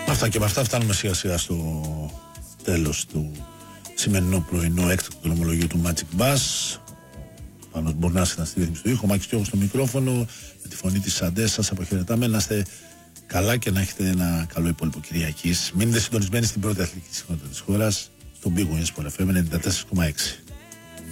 Αυτά και με αυτά φτάνουμε σιγά σιγά στο τέλος του σημερινού πρωινού έκτακτου δρομολογίου του Magic Bus. Πάνω μπορεί να ήταν στη ρύθμιση του ήχου, Μάκης Κιώργος στο μικρόφωνο, με τη φωνή της Αντές. Σας αποχαιρετάμε, να είστε καλά και να έχετε ένα καλό υπόλοιπο Κυριακής. Μείνετε συντονισμένοι στην πρώτη αθλητική συχνότητα της χώρας, στο Big Wins FM 94,6.